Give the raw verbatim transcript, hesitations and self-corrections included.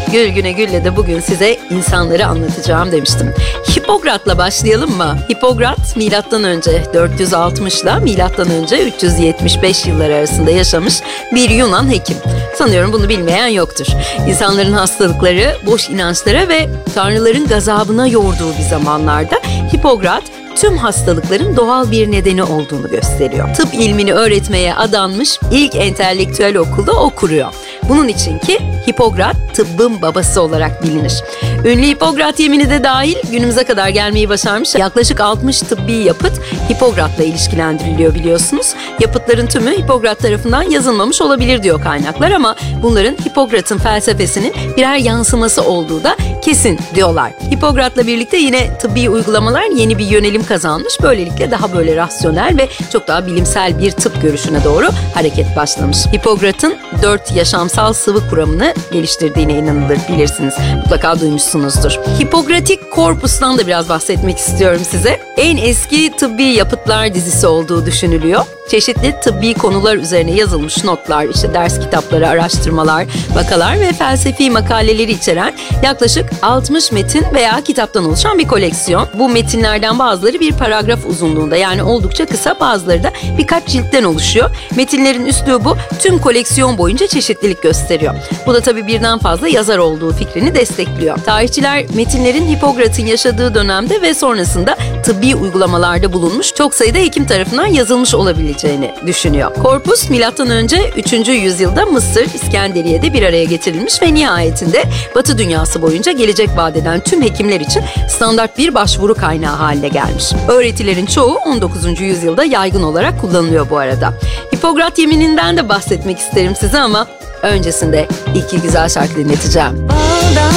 Gül Güne Gül'le de bugün size insanları anlatacağım demiştim. Hipokrat'la başlayalım mı? Hipokrat milattan önce dört yüz altmış ile milattan önce üç yüz yetmiş beş yılları arasında yaşamış bir Yunan hekim. Sanıyorum bunu bilmeyen yoktur. İnsanların hastalıkları, boş inançlara ve tanrıların gazabına yorduğu bir zamanlarda Hipokrat tüm hastalıkların doğal bir nedeni olduğunu gösteriyor. Tıp ilmini öğretmeye adanmış ilk entelektüel okulda o kuruyor. Bunun için ki Hipokrat tıbbın babası olarak bilinir. Ünlü Hipokrat yemini de dahil günümüze kadar gelmeyi başarmış yaklaşık altmış tıbbi yapıt Hipokrat'la ilişkilendiriliyor biliyorsunuz. Yapıtların tümü Hipokrat tarafından yazılmamış olabilir diyor kaynaklar ama bunların Hipokrat'ın felsefesinin birer yansıması olduğu da kesin diyorlar. Hipokrat'la birlikte yine tıbbi uygulamalar yeni bir yönelim kazanmış. Böylelikle daha böyle rasyonel ve çok daha bilimsel bir tıp görüşüne doğru hareket başlamış. Hipokrat'ın dört yaşamsal sıvı kuramını geliştirdiğine inanılır bilirsiniz. Mutlaka duymuşsunuzdur. Hippokratik Korpus'tan da biraz bahsetmek istiyorum size. En eski tıbbi yapıtlar dizisi olduğu düşünülüyor. Çeşitli tıbbi konular üzerine yazılmış notlar, işte ders kitapları, araştırmalar, vakalar ve felsefi makaleleri içeren yaklaşık altmış metin veya kitaptan oluşan bir koleksiyon. Bu metinlerden bazıları bir paragraf uzunluğunda, yani oldukça kısa, bazıları da birkaç ciltten oluşuyor. Metinlerin üslubu tüm koleksiyon boyunca çeşitlilik gösteriyor. Bu da tabii birden fazla yazar olduğu fikrini destekliyor. Tarihçiler metinlerin Hipokrat'ın yaşadığı dönemde ve sonrasında tıbbi uygulamalarda bulunmuş çok sayıda hekim tarafından yazılmış olabileceğini düşünüyor. Korpus milattan önce üçüncü yüzyılda Mısır, İskenderiye'de bir araya getirilmiş ve nihayetinde Batı dünyası boyunca gelecek vaat eden tüm hekimler için standart bir başvuru kaynağı haline gelmiş. Öğretilerin çoğu on dokuzuncu yüzyılda yaygın olarak kullanılıyor bu arada. Hipokrat yemininden de bahsetmek isterim size ama öncesinde iki güzel şarkı dinleteceğim. Baldan